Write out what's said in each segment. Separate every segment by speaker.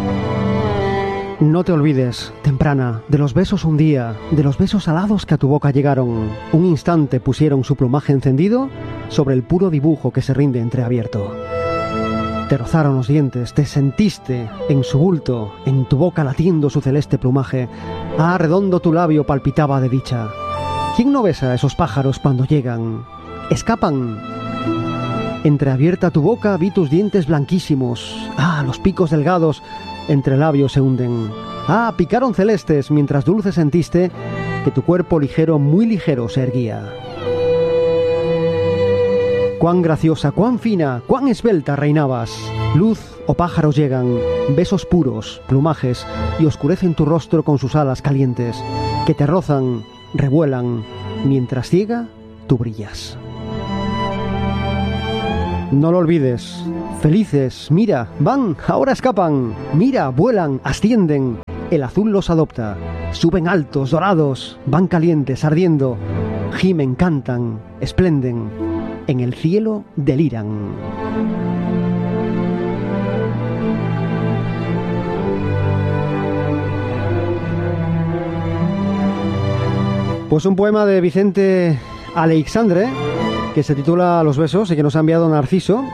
Speaker 1: No te olvides, temprana, de los besos un día, de los besos alados que a tu boca llegaron. Un instante pusieron su plumaje encendido sobre el puro dibujo que se rinde entreabierto. Te rozaron los dientes, te sentiste en su bulto, en tu boca latiendo su celeste plumaje. Ah, redondo tu labio palpitaba de dicha. ¿Quién no besa a esos pájaros cuando llegan? Escapan. Entreabierta tu boca vi tus dientes blanquísimos. Ah, los picos delgados entre labios se hunden. Ah, picaron celestes mientras dulce sentiste que tu cuerpo ligero, muy ligero se erguía. Cuán graciosa, cuán fina, cuán esbelta reinabas. Luz o pájaros llegan, besos puros, plumajes, y oscurecen tu rostro con sus alas calientes, que te rozan, revuelan, mientras ciega tú brillas. No lo olvides. Felices, mira, van, ahora escapan. Mira, vuelan, ascienden. El azul los adopta. Suben altos, dorados, van calientes, ardiendo. Gimen, cantan, esplenden. En el cielo deliran. Pues un poema de Vicente Aleixandre que se titula Los besos y que nos ha enviado Narciso.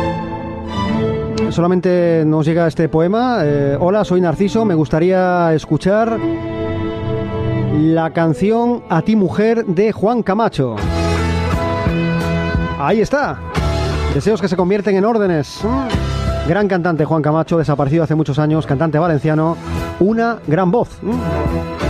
Speaker 1: Solamente nos llega este poema. Hola, soy Narciso, me gustaría escuchar la canción A ti mujer de Juan Camacho. Ahí está. Deseos que se convierten en órdenes. Gran cantante Juan Camacho, desaparecido hace muchos años, cantante valenciano, una gran voz.